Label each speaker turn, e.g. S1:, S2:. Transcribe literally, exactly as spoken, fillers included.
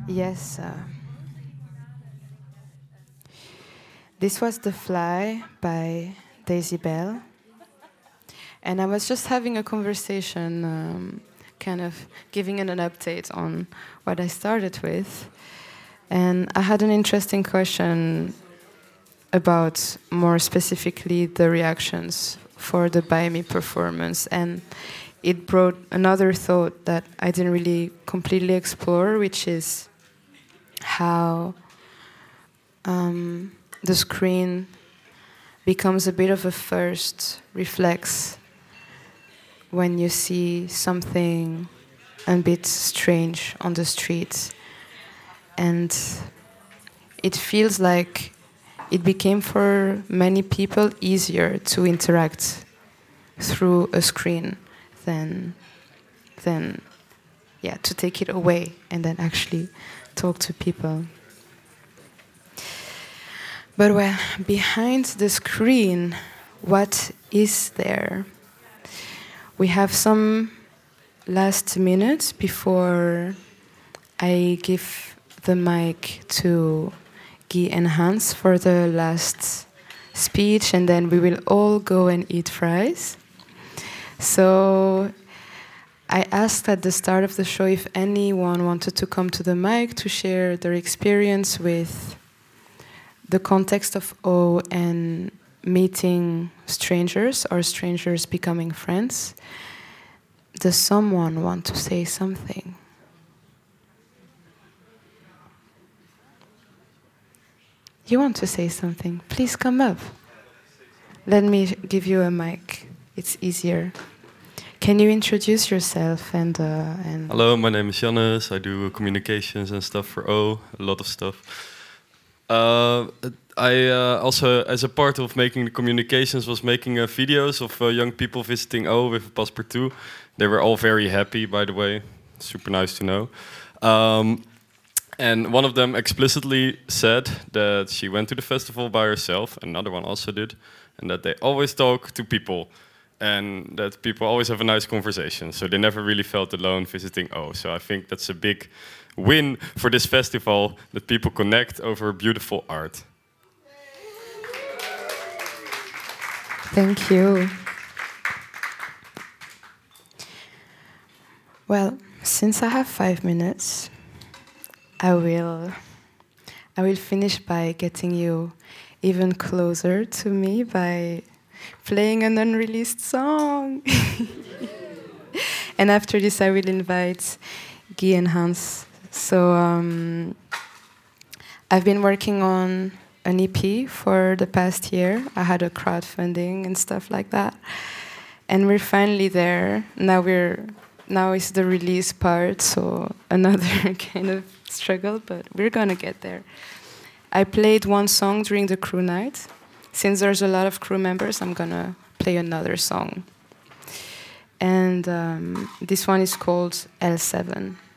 S1: Yes, uh, this was The Fly by Daisy Bell. And I was just having a conversation, um, kind of giving it an update on what I started with. And I had an interesting question about more specifically the reactions for the By Me performance. And it brought another thought that I didn't really completely explore, which is how um, the screen becomes a bit of a first reflex when you see something a bit strange on the street. And it feels like it became for many people easier to interact through a screen than, than yeah, to take it away and then actually talk to people. But well, behind the screen, what is there? We have some last minutes before I give the mic to Guy and Hans for the last speech, and then we will all go and eat fries. So I asked at the start of the show if anyone wanted to come to the mic to share their experience with the context of O and meeting strangers or strangers becoming friends. Does someone want to say something? You want to say something? Please come up. Let me give you a mic. It's easier. Can you introduce yourself and uh, and?
S2: Hello, my name is Jannes. I do communications and stuff for O, a lot of stuff. Uh, I uh, also, as a part of making the communications, was making uh, videos of uh, young people visiting O with Passepartout. They were all very happy, by the way. Super nice to know. Um, and one of them explicitly said that she went to the festival by herself. Another one also did. And that they always talk to people. And that people always have a nice conversation. So they never really felt alone visiting O. So I think that's a big win for this festival, that people connect over beautiful art.
S1: Thank you. Well, since I have five minutes, I will I will finish by getting you even closer to me by playing an unreleased song. And after this, I will invite Guy and Hans. So um, I've been working on an E P for the past year. I had a crowdfunding and stuff like that. And we're finally there. Now we're now is the release part, so another kind of struggle, but we're gonna get there. I played one song during the crew night. Since there's a lot of crew members, I'm gonna play another song. And um, this one is called L seven.